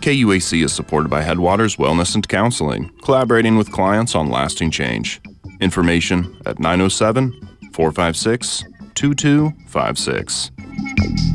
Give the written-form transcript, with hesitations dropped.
KUAC is supported by Headwaters Wellness and Counseling, collaborating with clients on lasting change. Information at 907-456-2256.